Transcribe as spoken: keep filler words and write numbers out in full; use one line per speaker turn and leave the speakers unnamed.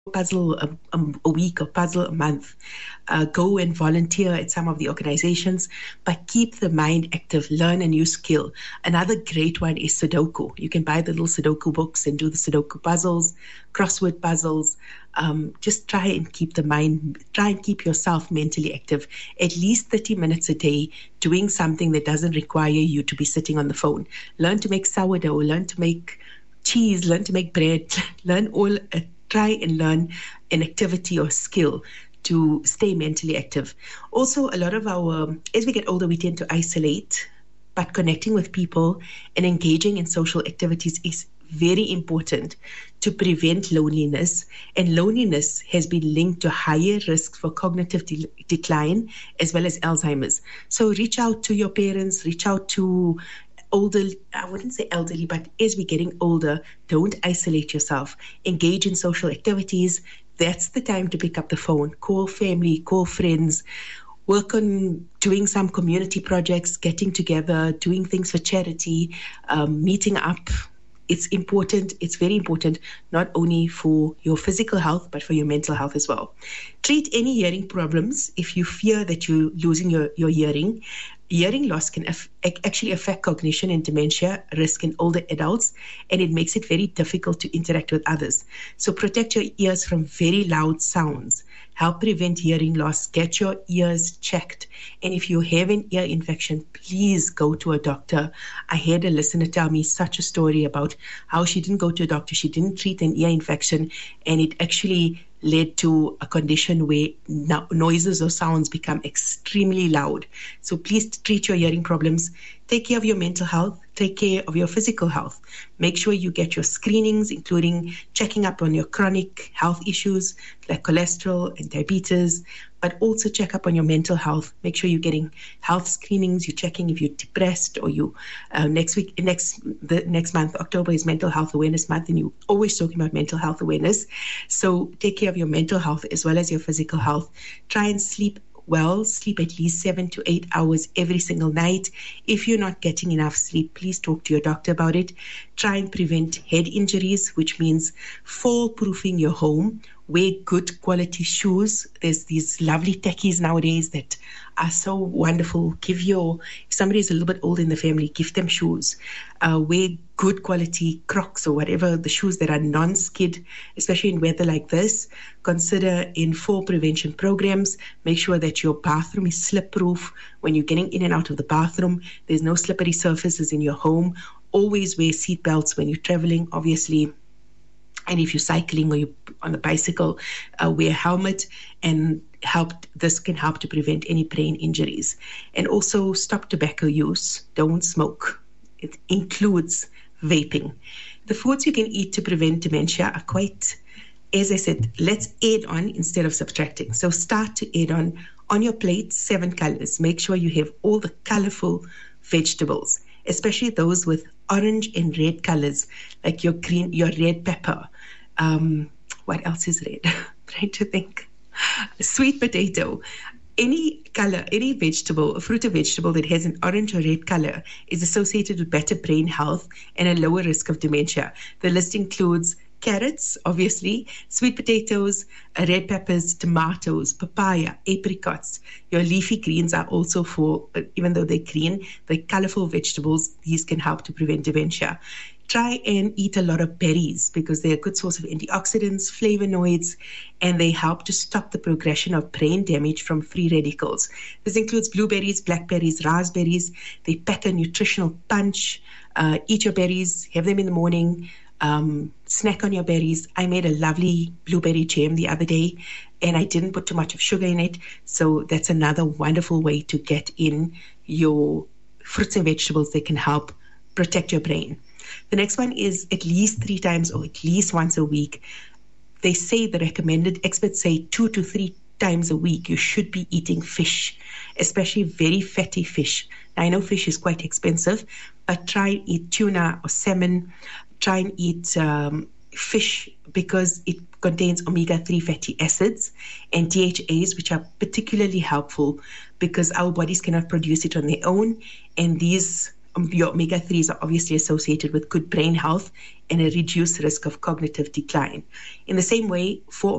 puzzle a, a, a week or puzzle a month. Uh, go and volunteer at some of the organizations, but keep the mind active. Learn a new skill. Another great one is Sudoku. You can buy the little Sudoku books and do the Sudoku puzzles, crossword puzzles. Um, just try and keep the mind, try and keep yourself mentally active. At least thirty minutes a day doing something that doesn't require you to be sitting on the phone. Learn to make sourdough, learn to make cheese, learn to make bread, learn all, uh, try and learn an activity or skill to stay mentally active. Also, a lot of our, as we get older, we tend to isolate, but connecting with people and engaging in social activities is very important to prevent loneliness. And loneliness has been linked to higher risks for cognitive de- decline as well as Alzheimer's. So reach out to your parents, reach out to older, I wouldn't say elderly, but as we're getting older, don't isolate yourself. Engage in social activities. That's the time to pick up the phone. Call family, call friends. Work on doing some community projects, getting together, doing things for charity, um, meeting up. It's important. It's very important, not only for your physical health, but for your mental health as well. Treat any hearing problems if you fear that you're losing your, your hearing. Hearing loss can af- actually affect cognition and dementia risk in older adults, and it makes it very difficult to interact with others. So protect your ears from very loud sounds. Help prevent hearing loss. Get your ears checked. And if you have an ear infection, please go to a doctor. I had a listener tell me such a story about how she didn't go to a doctor. She didn't treat an ear infection, and it actually led to a condition where no- noises or sounds become extremely loud. So please treat your hearing problems. Take care of your mental health. Take care of your physical health. Make sure you get your screenings, including checking up on your chronic health issues like cholesterol and diabetes, but also check up on your mental health. Make sure you're getting health screenings. You're checking if you're depressed or you, uh, next week, next the next month, October is Mental Health Awareness Month, and you're always talking about mental health awareness. So take care of your mental health as well as your physical health. Try and sleep well, sleep at least seven to eight hours every single night. If you're not getting enough sleep, please talk to your doctor about it. Try and prevent head injuries, which means fall-proofing your home. Wear good quality shoes. There's these lovely techies nowadays that are so wonderful. Give your, if somebody is a little bit old in the family, give them shoes. Uh, wear good quality Crocs or whatever, the shoes that are non-skid, especially in weather like this. Consider in fall prevention programs. Make sure that your bathroom is slip-proof. When you're getting in and out of the bathroom, there's no slippery surfaces in your home. Always wear seat belts when you're traveling, obviously. And if you're cycling or you're on a bicycle, uh, wear a helmet, and help. This can help to prevent any brain injuries. And also stop tobacco use. Don't smoke. It includes vaping. The foods you can eat to prevent dementia are quite, as I said, let's add on instead of subtracting. So start to add on on your plate seven colors. Make sure you have all the colorful vegetables, especially those with orange and red colors, like your green, your red pepper. Um, what else is red? Trying to think. Sweet potato. Any color, any vegetable, a fruit or vegetable that has an orange or red color is associated with better brain health and a lower risk of dementia. The list includes carrots, obviously, sweet potatoes, uh, red peppers, tomatoes, papaya, apricots. Your leafy greens are also for, uh, even though they're green, the colorful vegetables, these can help to prevent dementia. Try and eat a lot of berries because they're a good source of antioxidants, flavonoids, and they help to stop the progression of brain damage from free radicals. This includes blueberries, blackberries, raspberries. They pack a nutritional punch. Uh, eat your berries, have them in the morning. Um, snack on your berries. I made a lovely blueberry jam the other day, and I didn't put too much of sugar in it. So that's another wonderful way to get in your fruits and vegetables that can help protect your brain. The next one is at least three times or at least once a week. They say the recommended, experts say two to three times a week, you should be eating fish, especially very fatty fish. Now, I know fish is quite expensive, but try and eat tuna or salmon. Try and eat um, fish because it contains omega three fatty acids and D H As, which are particularly helpful because our bodies cannot produce it on their own. And these um, your omega threes are obviously associated with good brain health and a reduced risk of cognitive decline. In the same way, four